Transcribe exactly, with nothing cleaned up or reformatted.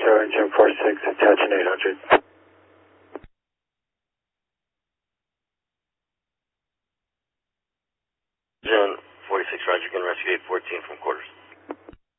zero, engine four six, attaching eight hundred. Zone forty-six, Roger, going to rescue eight fourteen from quarters.